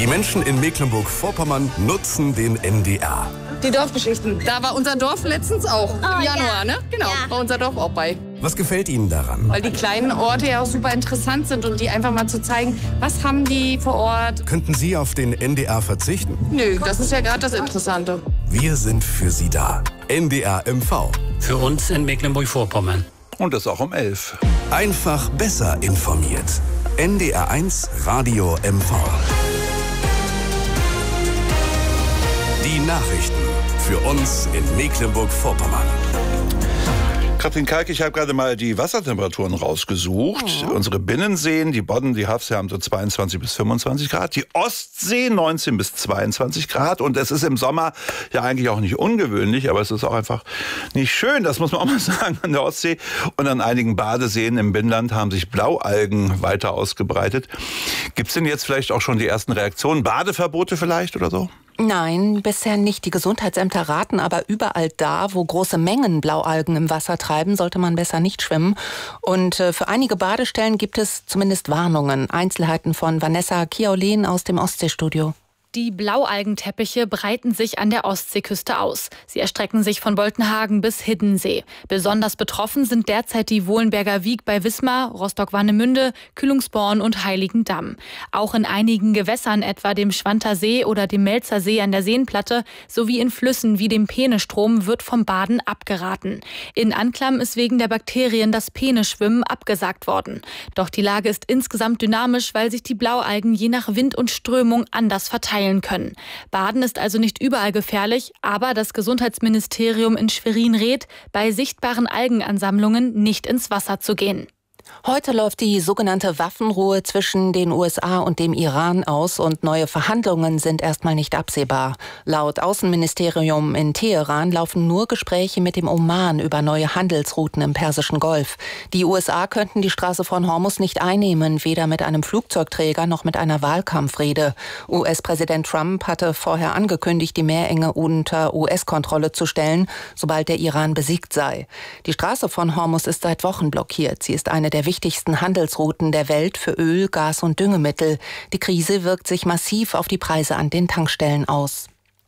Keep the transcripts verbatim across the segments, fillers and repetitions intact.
Die Menschen in Mecklenburg-Vorpommern nutzen den N D R. Die Dorfgeschichten. Da war unser Dorf letztens auch. Oh, Im Januar, ja. ne? Genau, Ja. war unser Dorf auch bei. Was gefällt Ihnen daran? Weil die kleinen Orte ja auch super interessant sind und die einfach mal zu zeigen, was haben die vor Ort. Könnten Sie auf den N D R verzichten? Nö, das ist ja gerade das Interessante. Wir sind für Sie da. N D R M V. Für uns in Mecklenburg-Vorpommern. Und das auch um elf. Einfach besser informiert. N D R eins Radio M V. Die Nachrichten für uns in Mecklenburg-Vorpommern. Katrin Kalk, ich habe gerade mal die Wassertemperaturen rausgesucht. Oh. Unsere Binnenseen, die Bodden, die Hafsee haben so zweiundzwanzig bis fünfundzwanzig Grad. Die Ostsee neunzehn bis zweiundzwanzig Grad. Und es ist im Sommer ja eigentlich auch nicht ungewöhnlich, aber es ist auch einfach nicht schön. Das muss man auch mal sagen an der Ostsee. Und an einigen Badeseen im Binnenland haben sich Blaualgen weiter ausgebreitet. Gibt es denn jetzt vielleicht auch schon die ersten Reaktionen? Badeverbote vielleicht oder so? Nein, bisher nicht. Die Gesundheitsämter raten aber überall da, wo große Mengen Blaualgen im Wasser treiben, sollte man besser nicht schwimmen. Und äh, für einige Badestellen gibt es zumindest Warnungen. Einzelheiten von Vanessa Kiaulin aus dem Ostseestudio. Die Blaualgenteppiche breiten sich an der Ostseeküste aus. Sie erstrecken sich von Boltenhagen bis Hiddensee. Besonders betroffen sind derzeit die Wohlenberger Wiek bei Wismar, Rostock-Warnemünde, Kühlungsborn und Heiligendamm. Auch in einigen Gewässern, etwa dem Schwanter See oder dem Melzer See an der Seenplatte, sowie in Flüssen wie dem Peenestrom wird vom Baden abgeraten. In Anklam ist wegen der Bakterien das Peeneschwimmen abgesagt worden. Doch die Lage ist insgesamt dynamisch, weil sich die Blaualgen je nach Wind und Strömung anders verteilen können. Baden ist also nicht überall gefährlich, aber das Gesundheitsministerium in Schwerin rät, bei sichtbaren Algenansammlungen nicht ins Wasser zu gehen. Heute läuft die sogenannte Waffenruhe zwischen den U S A und dem Iran aus und neue Verhandlungen sind erstmal nicht absehbar. Laut Außenministerium in Teheran laufen nur Gespräche mit dem Oman über neue Handelsrouten im Persischen Golf. Die U S A könnten die Straße von Hormuz nicht einnehmen, weder mit einem Flugzeugträger noch mit einer Wahlkampfrede. U S-Präsident Trump hatte vorher angekündigt, die Meerenge unter U S-Kontrolle zu stellen, sobald der Iran besiegt sei. Die Straße von Hormuz ist seit Wochen blockiert. Sie ist eine der wichtigsten Handelsrouten der Welt für Öl, Gas und Düngemittel. Die Krise wirkt sich massiv auf die Preise an den Tankstellen aus.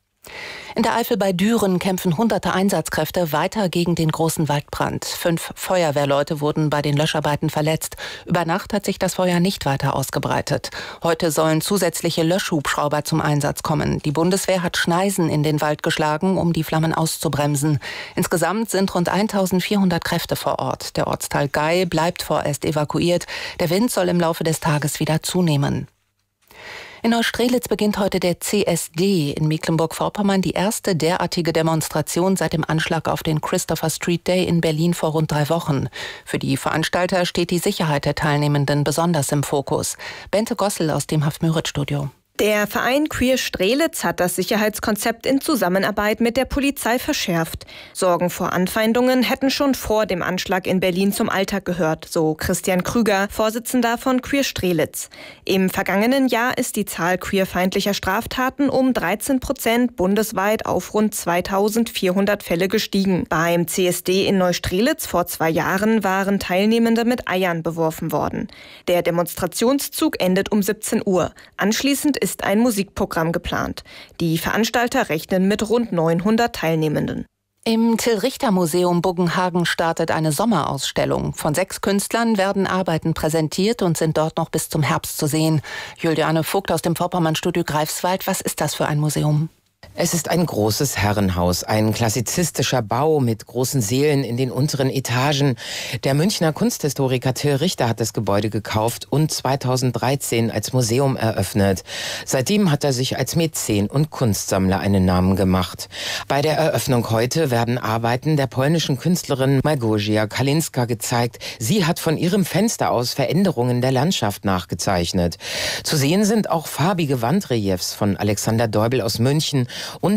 In der Eifel bei Düren kämpfen hunderte Einsatzkräfte weiter gegen den großen Waldbrand. Fünf Feuerwehrleute wurden bei den Löscharbeiten verletzt. Über Nacht hat sich das Feuer nicht weiter ausgebreitet. Heute sollen zusätzliche Löschhubschrauber zum Einsatz kommen. Die Bundeswehr hat Schneisen in den Wald geschlagen, um die Flammen auszubremsen. Insgesamt sind rund eintausendvierhundert Kräfte vor Ort. Der Ortsteil Gei bleibt vorerst evakuiert. Der Wind soll im Laufe des Tages wieder zunehmen. In Neustrelitz beginnt heute der C S D. In Mecklenburg-Vorpommern die erste derartige Demonstration seit dem Anschlag auf den Christopher Street Day in Berlin vor rund drei Wochen. Für die Veranstalter steht die Sicherheit der Teilnehmenden besonders im Fokus. Bente Gossel aus dem Haft-Müritz-Studio. Der Verein Queer Strelitz hat das Sicherheitskonzept in Zusammenarbeit mit der Polizei verschärft. Sorgen vor Anfeindungen hätten schon vor dem Anschlag in Berlin zum Alltag gehört, so Christian Krüger, Vorsitzender von Queer Strelitz. Im vergangenen Jahr ist die Zahl queerfeindlicher Straftaten um dreizehn Prozent bundesweit auf rund zweitausendvierhundert Fälle gestiegen. Beim C S D in Neustrelitz vor zwei Jahren waren Teilnehmende mit Eiern beworfen worden. Der Demonstrationszug endet um siebzehn Uhr. Anschließend ist ein Musikprogramm geplant. Die Veranstalter rechnen mit rund neunhundert Teilnehmenden. Im Till-Richter-Museum Buggenhagen startet eine Sommerausstellung. Von sechs Künstlern werden Arbeiten präsentiert und sind dort noch bis zum Herbst zu sehen. Juliane Vogt aus dem Vorpommern-Studio Greifswald. Was ist das für ein Museum? Es ist ein großes Herrenhaus, ein klassizistischer Bau mit großen Sälen in den unteren Etagen. Der Münchner Kunsthistoriker Till Richter hat das Gebäude gekauft und zweitausenddreizehn als Museum eröffnet. Seitdem hat er sich als Mäzen und Kunstsammler einen Namen gemacht. Bei der Eröffnung heute werden Arbeiten der polnischen Künstlerin Małgorzata Kalinska gezeigt. Sie hat von ihrem Fenster aus Veränderungen der Landschaft nachgezeichnet. Zu sehen sind auch farbige Wandreliefs von Alexander Deubel aus München und